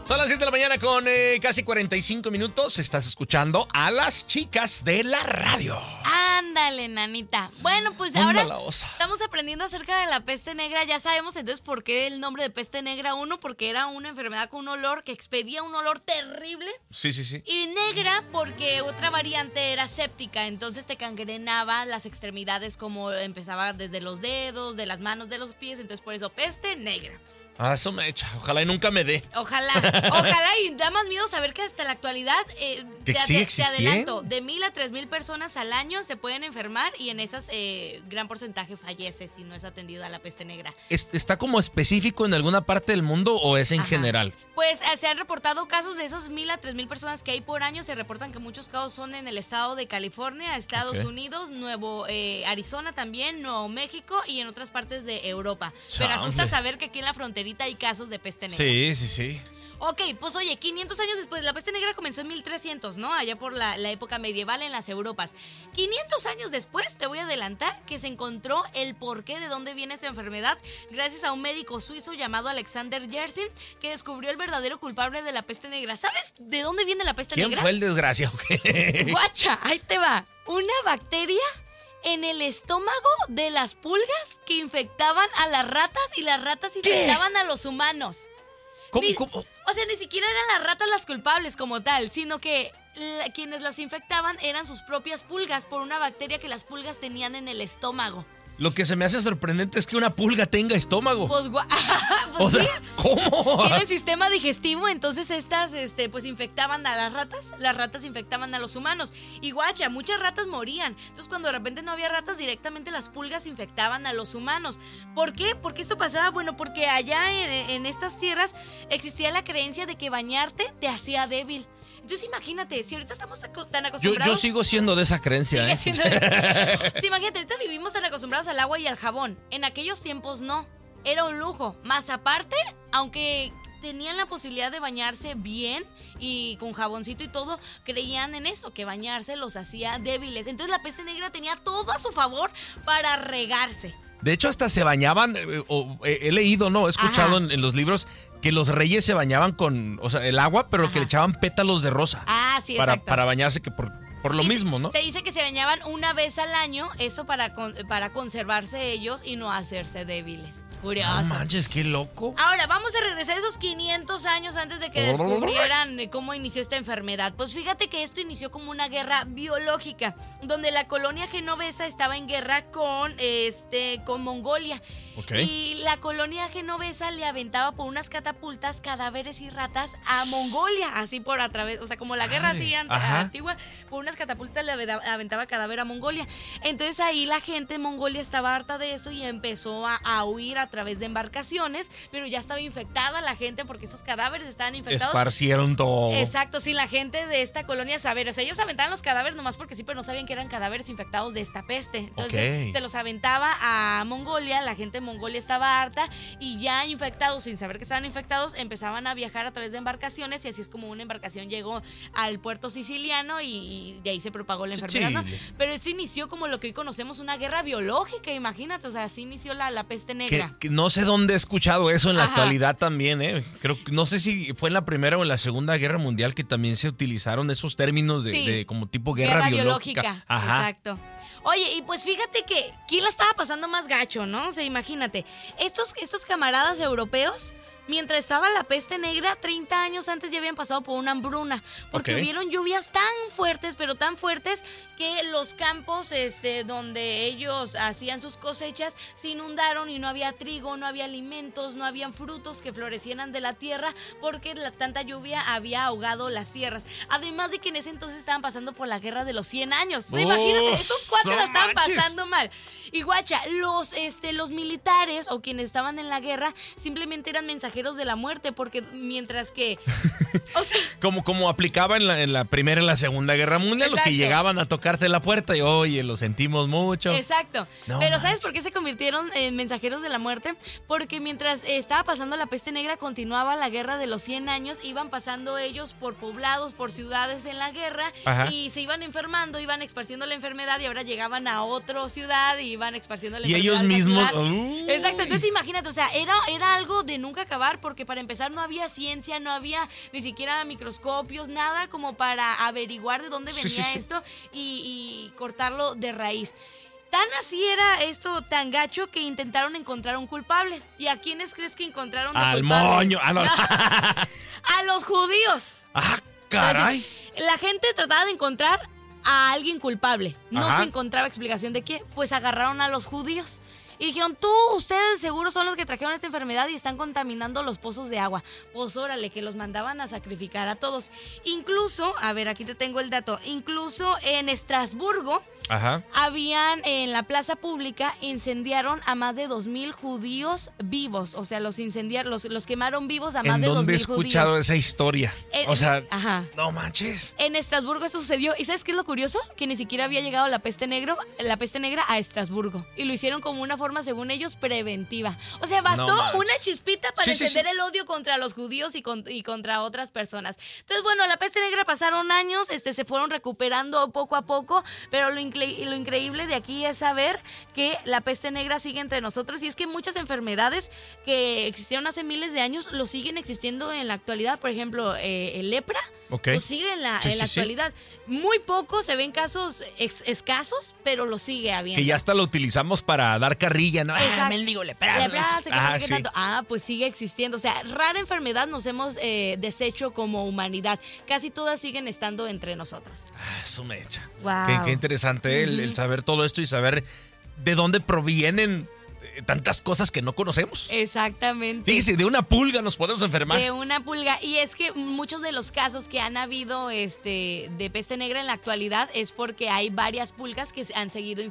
Son las 10 de la mañana con casi 45 minutos. Estás escuchando a las chicas de la radio. Ándale, nanita. Bueno, pues Anda ahora la osa. estamos aprendiendo acerca de la peste negra. Ya sabemos entonces por qué el nombre de peste negra. Uno, porque era una enfermedad con un olor que expedía un olor terrible. Sí. Y negra porque otra variante era séptica. Entonces te gangrenaba las extremidades, como empezaba desde los dedos, de las manos, de los pies. Entonces por eso peste negra. Ah, eso me echa. Ojalá y nunca me dé. Ojalá, y da más miedo saber que hasta la actualidad, te adelanto, de 1,000 a 3,000 personas al año se pueden enfermar y en esas gran porcentaje fallece si no es atendida la peste negra. ¿Está como específico en alguna parte del mundo o es en general? Pues se han reportado casos de esos 1,000 a 3,000 personas que hay por año. Se reportan que muchos casos son en el estado de California, Estados Unidos, Arizona también, Nuevo México y en otras partes de Europa. Pero asusta saber que aquí en la fronterita hay casos de peste negra. Sí. Ok, pues oye, 500 años después, la peste negra comenzó en 1300, ¿no? Allá por la época medieval en las Europas. 500 años después, te voy a adelantar, que se encontró el porqué de dónde viene esa enfermedad gracias a un médico suizo llamado Alexander Yersin, que descubrió el verdadero culpable de la peste negra. ¿Sabes de dónde viene la peste negra? ¿Quién fue el desgraciado? Guacha, ahí te va. Una bacteria en el estómago de las pulgas que infectaban a las ratas y las ratas infectaban a los humanos. ¿Cómo? O sea, ni siquiera eran las ratas las culpables como tal, sino que quienes las infectaban eran sus propias pulgas por una bacteria que las pulgas tenían en el estómago. Lo que se me hace sorprendente es que una pulga tenga estómago. Pues, o sea, sí. ¿cómo? Tienen sistema digestivo, entonces estas pues infectaban a las ratas infectaban a los humanos. Y guacha, muchas ratas morían. Entonces cuando de repente no había ratas, directamente las pulgas infectaban a los humanos. ¿Por qué? ¿Por qué esto pasaba? Bueno, porque allá en estas tierras existía la creencia de que bañarte te hacía débil. Entonces imagínate, si ahorita estamos tan acostumbrados... Yo sigo siendo de esa creencia, Sí, imagínate, ahorita vivimos tan acostumbrados al agua y al jabón. En aquellos tiempos no, era un lujo. Más aparte, aunque tenían la posibilidad de bañarse bien y con jaboncito y todo, creían en eso, que bañarse los hacía débiles. Entonces la peste negra tenía todo a su favor para regarse. De hecho, hasta se bañaban, he leído, he escuchado en los libros que los reyes se bañaban con, el agua, pero que le echaban pétalos de rosa. Ah, sí, exacto. Para bañarse, que por lo mismo, ¿no? Se dice que se bañaban una vez al año, eso para conservarse ellos y no hacerse débiles. Curioso. No manches, qué loco. Ahora, vamos a regresar esos 500 años antes de que descubrieran cómo inició esta enfermedad. Pues fíjate que esto inició como una guerra biológica, donde la colonia genovesa estaba en guerra con Mongolia. Okay. Y la colonia genovesa le aventaba por unas catapultas cadáveres y ratas a Mongolia, así por a través, o sea, como la guerra así antigua, por unas catapultas le aventaba cadáver a Mongolia. Entonces ahí la gente en Mongolia estaba harta de esto y empezó a huir a través de embarcaciones, pero ya estaba infectada la gente porque estos cadáveres estaban infectados. Esparcieron todo. Exacto, sin la gente de esta colonia saber. O sea, ellos aventaban los cadáveres nomás porque sí, pero no sabían que eran cadáveres infectados de esta peste. Entonces se los aventaba a Mongolia, la gente de Mongolia estaba harta y ya infectados, sin saber que estaban infectados, empezaban a viajar a través de embarcaciones y así es como una embarcación llegó al puerto siciliano y de ahí se propagó la enfermedad, ¿no? Pero esto inició como lo que hoy conocemos, una guerra biológica, imagínate, o sea, así inició la peste negra. Que no sé dónde he escuchado eso en la actualidad también, Creo que no sé si fue en la Primera o en la Segunda Guerra Mundial que también se utilizaron esos términos de como tipo guerra biológica. Exacto. Oye, y pues fíjate que ¿quién la estaba pasando más gacho, no? O sea, imagínate, estos camaradas europeos, mientras estaba la peste negra, 30 años antes ya habían pasado por una hambruna, porque hubieron lluvias tan fuertes, pero tan fuertes, que los campos donde ellos hacían sus cosechas se inundaron y no había trigo, no había alimentos, no habían frutos que florecieran de la tierra, porque tanta lluvia había ahogado las tierras. Además de que en ese entonces estaban pasando por la guerra de los 100 años. Imagínate, estos cuatro la estaban pasando mal. Y guacha, los militares o quienes estaban en la guerra simplemente eran mensajeros de la muerte, porque mientras que... o sea, como aplicaba en la Primera y la Segunda Guerra Mundial, lo que llegaban a tocarte la puerta y oye, lo sentimos mucho. Exacto. Pero ¿sabes por qué se convirtieron en mensajeros de la muerte? Porque mientras estaba pasando la peste negra, continuaba la guerra de los 100 años, iban pasando ellos por poblados, por ciudades en la guerra, y se iban enfermando, iban esparciendo la enfermedad y ahora llegaban a otra ciudad y iban esparciendo la enfermedad. Y ellos mismos... Exacto, entonces imagínate, o sea, era algo de nunca acabar. acabar porque para empezar no había ciencia, no había ni siquiera microscopios, nada como para averiguar de dónde venía esto y cortarlo de raíz. Tan así era esto, tan gacho, que intentaron encontrar un culpable. ¿Y a quiénes crees que encontraron de al culpable? moño. No. A los judíos. ¡Ah, caray! Entonces, la gente trataba de encontrar a alguien culpable. No Ajá. se encontraba explicación de qué. Pues agarraron a los judíos. Y dijeron, ustedes seguro son los que trajeron esta enfermedad y están contaminando los pozos de agua. Pues órale, que los mandaban a sacrificar a todos. Incluso, a ver, aquí te tengo el dato, incluso en Estrasburgo, Ajá. habían en la plaza pública, incendiaron a más de 2,000 judíos vivos. O sea, los incendiaron, los quemaron vivos a más de 2,000 judíos. ¿En dónde he escuchado esa historia? Ajá. No manches. En Estrasburgo esto sucedió. ¿Y sabes qué es lo curioso? Que ni siquiera había llegado la peste negra a Estrasburgo. Y lo hicieron como una forma, según ellos, preventiva. O sea, bastó una chispita para encender el odio contra los judíos y contra otras personas. Entonces, bueno, la peste negra pasaron años, se fueron recuperando poco a poco, pero lo increíble de aquí es saber que la peste negra sigue entre nosotros, y es que muchas enfermedades que existieron hace miles de años lo siguen existiendo en la actualidad. Por ejemplo, el lepra. Lo sigue en la actualidad. Muy poco, se ven casos escasos, pero lo sigue habiendo. Que ya hasta lo utilizamos para dar carrilla, ¿no? Mendigo lepra. Pues sigue existiendo. O sea, rara enfermedad nos hemos deshecho como humanidad. Casi todas siguen estando entre nosotros. Eso me echa. Wow. Qué interesante el saber todo esto y saber de dónde provienen tantas cosas que no conocemos. Exactamente. Fíjese, de una pulga nos podemos enfermar. De una pulga. Y es que muchos de los casos que han habido de peste negra en la actualidad es porque hay varias pulgas que han seguido